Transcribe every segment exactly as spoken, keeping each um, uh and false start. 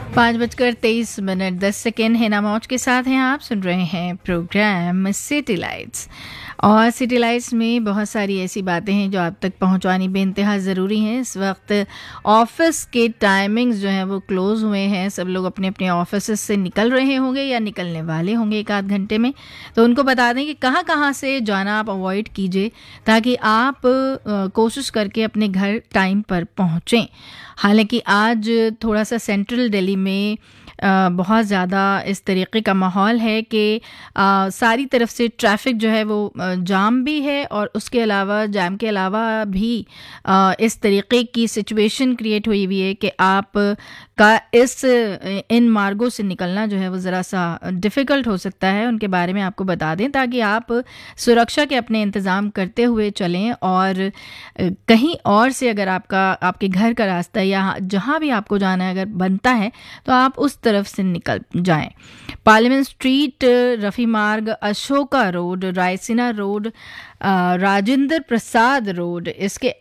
पाँच बजकर तेईस मिनट दस सेकेंड है ना मौज के साथ हैं। आप सुन रहे हैं प्रोग्राम सिटी लाइट्स और सिटी लाइट्स में बहुत सारी ऐसी बातें हैं जो आप तक पहुंचानी बेइंतहा ज़रूरी हैं। इस वक्त ऑफिस के टाइमिंग्स जो हैं वो क्लोज़ हुए हैं। सब लोग अपने अपने ऑफिस से निकल रहे होंगे या निकलने वाले होंगे एक आध घंटे में, तो उनको बता दें कि कहाँ कहाँ से जाना आप अवॉइड कीजिए ताकि आप आ, कोशिश करके अपने घर टाइम पर पहुँचें। हालांकि आज थोड़ा सा सेंट्रल दिल्ली में आ, बहुत ज़्यादा इस तरीके का माहौल है कि आ, सारी तरफ से ट्रैफिक जो है वो आ, जाम भी है और उसके अलावा जाम के अलावा भी आ, इस तरीके की सिचुएशन क्रिएट हुई हुई है कि आप का इस इन मार्गों से निकलना जो है वो ज़रा सा डिफ़िकल्ट हो सकता है। उनके बारे में आपको बता दें ताकि आप सुरक्षा के अपने इंतज़ाम करते हुए चलें और कहीं और से अगर आपका आपके घर का रास्ता या जहाँ भी आपको जाना है अगर बनता है तो आप उस तरफ से निकल जाएं। पार्लियामेंट स्ट्रीट, रफ़ी मार्ग, Ashoka road, Raisina road, Rajendra Prasad road, इसके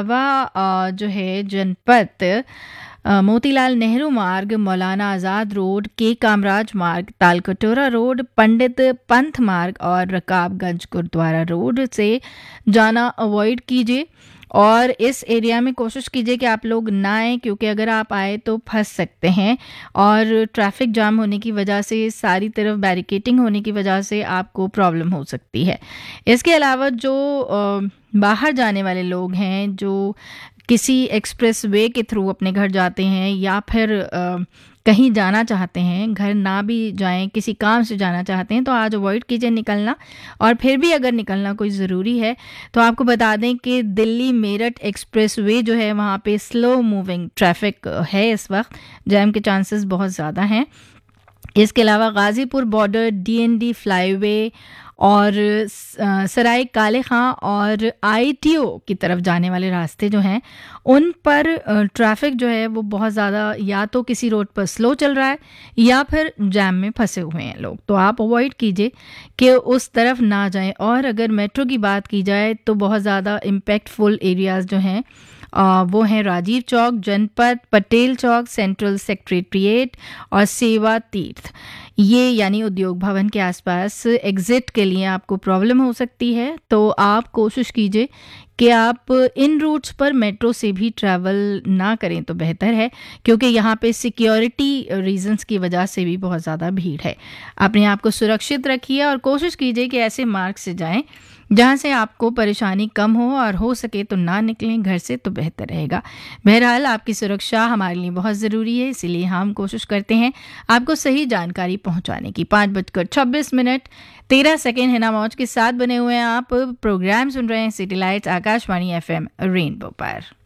अलावा जो है जनपथ, मोतीलाल नेहरू मार्ग, मौलाना आज़ाद रोड, के कामराज मार्ग, तालकटोरा रोड, पंडित पंथ मार्ग और रकाबगंज गुरुद्वारा रोड से जाना अवॉइड कीजिए और इस एरिया में कोशिश कीजिए कि आप लोग ना आएँ, क्योंकि अगर आप आए तो फंस सकते हैं और ट्रैफिक जाम होने की वजह से, सारी तरफ बैरिकेटिंग होने की वजह से आपको प्रॉब्लम हो सकती है। इसके अलावा जो बाहर जाने वाले लोग हैं जो किसी एक्सप्रेस वे के थ्रू अपने घर जाते हैं या फिर आ, कहीं जाना चाहते हैं, घर ना भी जाएं, किसी काम से जाना चाहते हैं, तो आज अवॉइड कीजिए निकलना। और फिर भी अगर निकलना कोई ज़रूरी है तो आपको बता दें कि दिल्ली मेरठ एक्सप्रेस वे जो है वहाँ पे स्लो मूविंग ट्रैफिक है। इस वक्त जैम के चांसेस बहुत ज़्यादा हैं। इसके अलावा गाज़ीपुर बॉर्डर, डीएनडी फ्लाईवे और सराय काले खां और आईटीओ की तरफ जाने वाले रास्ते जो हैं उन पर ट्रैफिक जो है वो बहुत ज़्यादा या तो किसी रोड पर स्लो चल रहा है या फिर जैम में फंसे हुए हैं लोग, तो आप अवॉइड कीजिए कि उस तरफ ना जाएं। और अगर मेट्रो की बात की जाए तो बहुत ज़्यादा इम्पैक्टफुल एरियाज़ जो हैं आ, वो हैं राजीव चौक, जनपथ, पटेल चौक, सेंट्रल सेक्रेटरिएट और सेवा तीर्थ। ये यानी उद्योग भवन के आसपास एग्ज़िट के लिए आपको प्रॉब्लम हो सकती है, तो आप कोशिश कीजिए कि आप इन रूट्स पर मेट्रो से भी ट्रैवल ना करें तो बेहतर है, क्योंकि यहाँ पे सिक्योरिटी रीजंस की वजह से भी बहुत ज़्यादा भीड़ है। अपने आप को सुरक्षित रखिए और कोशिश कीजिए कि ऐसे मार्ग से जाएं जहाँ से आपको परेशानी कम हो और हो सके तो ना निकलें घर से तो बेहतर रहेगा। बहरहाल आपकी सुरक्षा हमारे लिए बहुत ज़रूरी है, इसीलिए हम कोशिश करते हैं आपको सही जानकारी पहुँचाने की। पाँच बजकर छब्बीस मिनट तेरह सेकेंड है ना मौज के साथ बने हुए हैं। आप प्रोग्राम सुन रहे हैं city lights Akashvani FM rainbow पर।